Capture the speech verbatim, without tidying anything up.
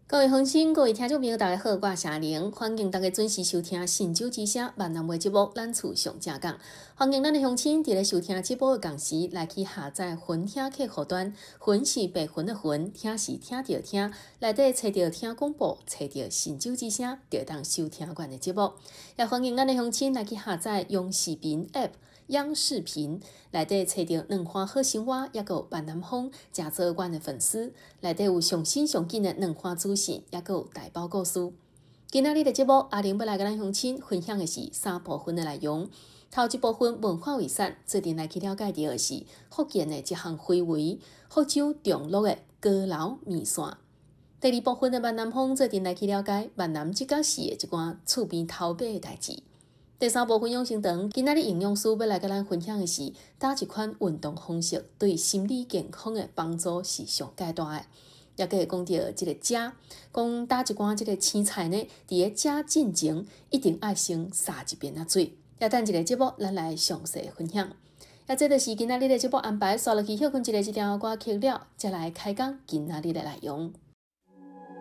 各位乡亲，各位听众朋友，大家好，我是夏玲，欢迎大家准时收听《信酒之声》闽南话节目，咱厝上正讲。欢迎咱的乡亲伫咧收听节目的同时，来去下载云听客户端，云是白云的云，听是听着听，内底找着听广播，找着《信酒之声》，就当收听阮的节目。也欢迎咱的乡亲来去下载用视频 App。央视频内底找到两花好生活，也有万南风，加做阮的粉丝。内底有上新上紧的两花资讯，也有大包故事。今仔日的节目，阿玲要来跟咱乡亲分享的是三部分的内容。头一部分文化遗产，最近来去了解到的是福建的一项非遗——福州中路的高楼面线。第二部分的万南风，最近来去了解万南这个市的一寡厝边头尾的代志。第三部分养生堂，今仔日营养师要来跟咱分享的是，哪一款运动方式对心理健康的帮助是上介大的。也可会讲到这个食，讲打一罐这个青菜呢，伫咧食进前一定爱先洒一遍啊水。也等一个节目，咱来详细分享。也这就是今仔日的节目安排，刷落去休困一个一条歌曲了，再来开讲今仔日的内容。